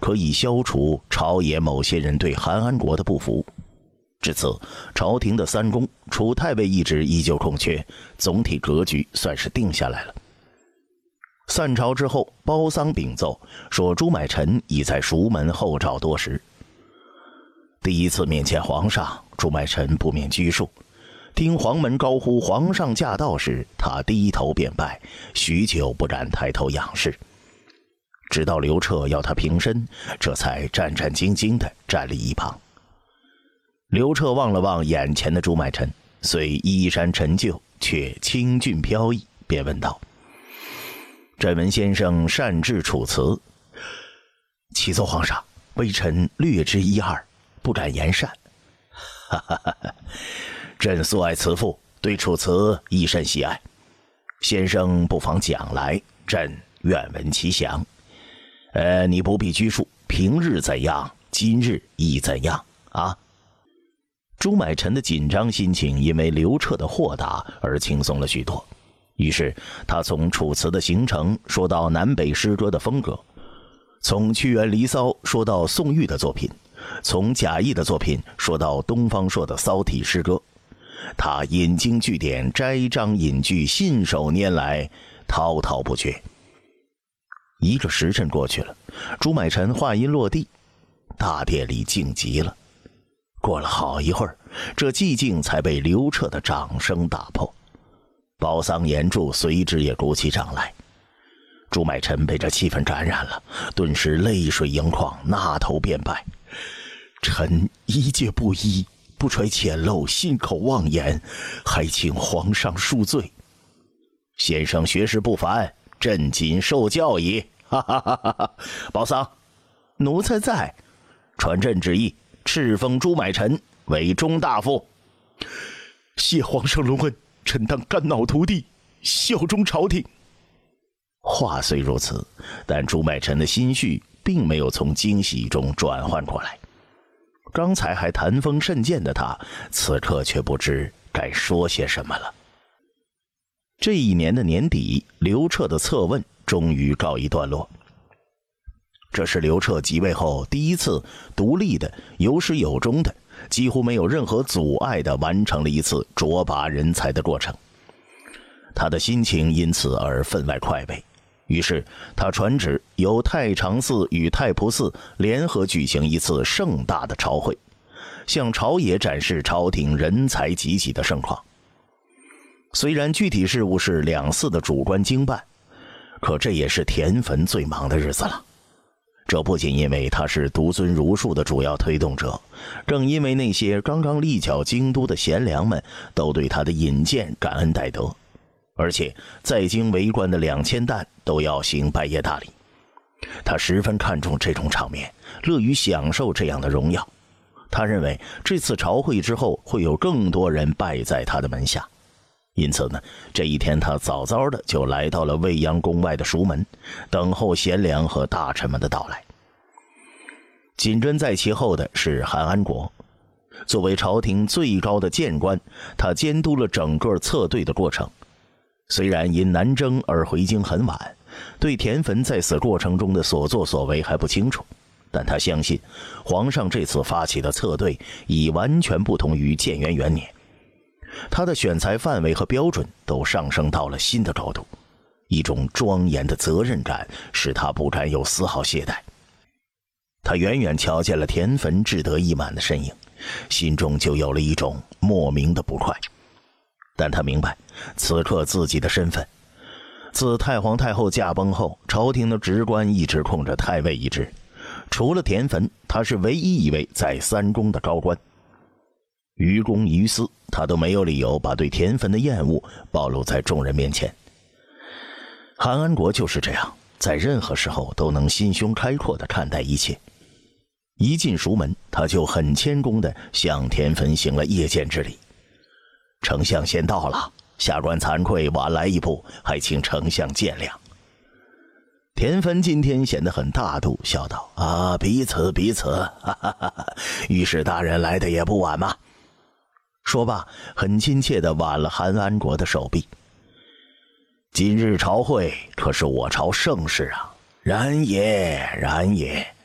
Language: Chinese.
可以消除朝野某些人对韩安国的不服。至此，朝廷的三公楚太尉一职依旧空缺，总体格局算是定下来了。散朝之后，包桑禀奏说朱买臣已在蜀门候召多时。第一次面见皇上，朱买臣不免拘束，听黄门高呼皇上驾到时，他低头便拜，许久不敢抬头仰视。直到刘彻要他平身，这才战战兢兢地站立一旁。刘彻望了望眼前的朱买臣，虽衣衫陈旧，却清俊飘逸，便问道：“朕闻先生善治楚辞，启奏皇上，微臣略知一二，不敢言善。”哈哈哈哈，朕素爱辞赋，对楚辞亦甚喜爱。先生不妨讲来，朕愿闻其详。你不必拘束，平日怎样，今日亦怎样啊？朱买臣的紧张心情因为刘彻的豁达而轻松了许多，于是他从楚辞的形成说到南北诗歌的风格，从屈原《离骚》说到宋玉的作品，从贾谊的作品说到东方朔的骚体诗歌。他引经据典，摘章引句，信手拈来，滔滔不绝。一个时辰过去了，朱买臣话音落地，大殿里静极了。过了好一会儿，这寂静才被刘彻的掌声打破。包桑严柱随之也鼓起掌来。朱买臣被这气氛感染了，顿时泪水盈眶，纳头便拜：“臣一介布衣，不揣浅陋，信口妄言，还请皇上恕罪。”先生学识不凡，朕谨受教矣。哈哈哈哈！包桑，奴才在，传朕旨意，敕封朱买臣为中大夫。谢皇上隆恩，臣当肝脑涂地，效忠朝廷。话虽如此，但朱买臣的心绪并没有从惊喜中转换过来。刚才还谈风甚剑的他，此刻却不知该说些什么了。这一年的年底，刘彻的策问终于告一段落。这是刘彻即位后第一次独立的、有始有终的、几乎没有任何阻碍的完成了一次卓拔人才的过程。他的心情因此而分外快慰，于是他传旨由太常寺与太仆寺联合举行一次盛大的朝会，向朝野展示朝廷人才济济的盛况。虽然具体事务是两寺的主官经办，可这也是田汾最忙的日子了。这不仅因为他是独尊儒术的主要推动者，更因为那些刚刚力剿京都的贤良们都对他的引荐感恩戴德，而且在京为官的2000担都要行拜谒大礼。他十分看重这种场面，乐于享受这样的荣耀。他认为这次朝会之后会有更多人拜在他的门下。因此呢，这一天他早早的就来到了未央宫外的蜀门，等候贤良和大臣们的到来。紧跟在其后的是韩安国。作为朝廷最高的谏官，他监督了整个策对的过程。虽然因南征而回京很晚，对田汾在此过程中的所作所为还不清楚，但他相信皇上这次发起的策对已完全不同于建元元年。他的选材范围和标准都上升到了新的高度，一种庄严的责任感使他不敢有丝毫懈怠。他远远瞧见了田汾志得意满的身影，心中就有了一种莫名的不快。但他明白此刻自己的身份，自太皇太后驾崩后，朝廷的职官一直空着太尉一职，除了田汾，他是唯一一位在三公的高官。于公于私，他都没有理由把对田汾的厌恶暴露在众人面前。韩安国就是这样，在任何时候都能心胸开阔地看待一切。一进蜀门，他就很谦恭地向田汾行了谒见之礼。丞相先到了，下官惭愧晚来一步，还请丞相见谅。田汾今天显得很大度，笑道：“啊，彼此，哈哈哈哈，御史大人来的也不晚嘛。”说罢，很亲切地挽了韩安国的手臂。今日朝会可是我朝盛事啊！然也，然也。